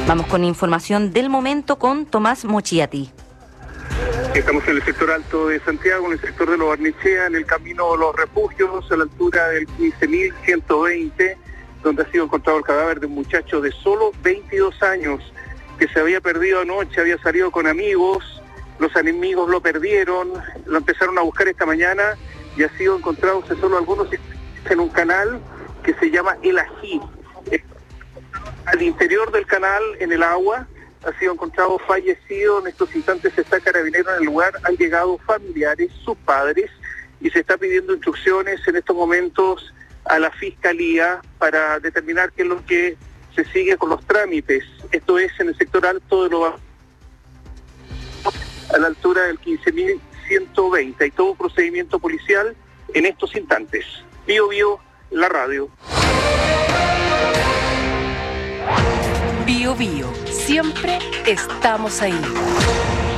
Vamos con información del momento con Tomás Mochiati. Estamos en el sector alto de Santiago, en el sector de Los Barnechea, en el camino de los refugios, a la altura del 15.120, donde ha sido encontrado el cadáver de un muchacho de solo 22 años que se había perdido anoche, había salido con amigos, los enemigos lo perdieron, lo empezaron a buscar esta mañana y ha sido encontrado hace solo algunos en un canal que se llama El Ají. Al interior del canal, en el agua, ha sido encontrado fallecido. En estos instantes está Carabinero en el lugar, han llegado familiares, sus padres, y se está pidiendo instrucciones en estos momentos a la Fiscalía para determinar qué es lo que se sigue con los trámites. Esto es en el sector alto de Los a la altura del 15.120. Hay todo un procedimiento policial en estos instantes. Bio Bio, la radio. Bio Bio, siempre estamos ahí.